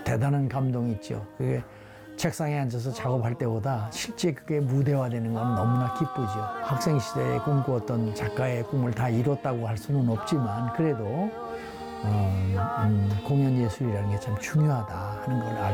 대단한 감동이 있죠. 그게 책상에 앉아서 작업할 때보다 실제 그게 무대화되는 건 너무나 기쁘죠. 학생 시대에 꿈꾸었던 작가의 꿈을 다 이뤘다고 할 수는 없지만 그래도 공연 예술이라는 게 참 중요하다 하는 걸